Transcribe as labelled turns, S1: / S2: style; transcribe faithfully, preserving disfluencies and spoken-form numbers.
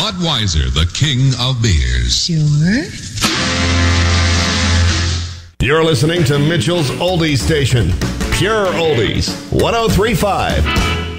S1: Budweiser, the king of beers.
S2: Sure.
S3: You're listening to Mitchell's Oldies Station. Pure Oldies. one oh three point five.